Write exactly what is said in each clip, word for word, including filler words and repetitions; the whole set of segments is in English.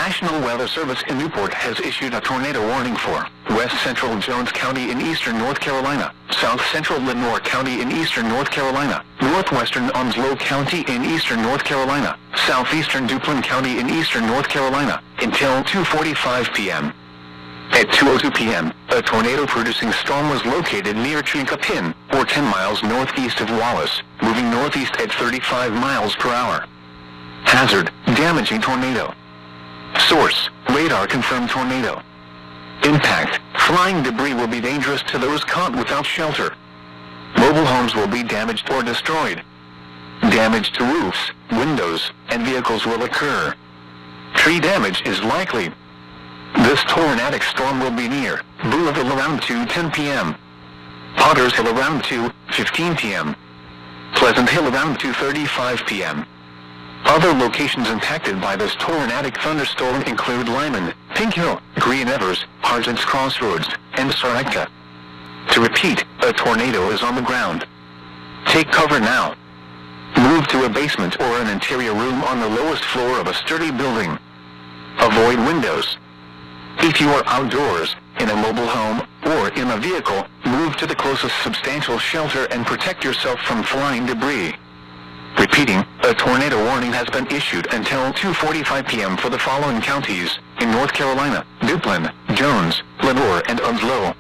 National Weather Service in Newport has issued a tornado warning for West Central Jones County in eastern North Carolina, South Central Lenoir County in eastern North Carolina, Northwestern Onslow County in eastern North Carolina, Southeastern Duplin County in eastern North Carolina, until two forty-five p m At two oh two p m, a tornado-producing storm was located near Chinkapin, or ten miles northeast of Wallace, moving northeast at thirty-five miles per hour. Hazard, damaging tornado. Source, radar-confirmed tornado. Impact, flying debris will be dangerous to those caught without shelter. Mobile homes will be damaged or destroyed. Damage to roofs, windows, and vehicles will occur. Tree damage is likely. This tornadic storm will be near Boulaville around two ten p m Potter's Hill around two fifteen p m Pleasant Hill around two thirty-five p m Other locations impacted by this tornadic thunderstorm include Lyman, Pink Hill, Green Evers, Harjan's Crossroads, and Sareka. To repeat, a tornado is on the ground. Take cover now. Move to a basement or an interior room on the lowest floor of a sturdy building. Avoid windows. If you are outdoors, in a mobile home, or in a vehicle, move to the closest substantial shelter and protect yourself from flying debris. Repeating, a tornado warning has been issued until two forty-five p m for the following counties in North Carolina: Duplin, Jones, Lenoir, and Onslow.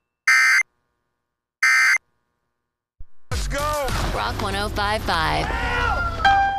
Let's go! Rock one oh five point five.